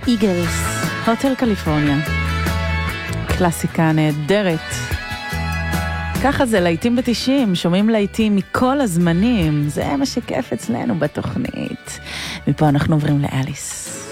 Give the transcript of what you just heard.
איגלס, הוטל קליפורניה. קלאסיקה נהדרת. ככה זה להיטים ב-90, שומעים להיטים מכל הזמנים. זה מה שכיף אצלנו בתוכנית. מפה אנחנו עוברים לאליס.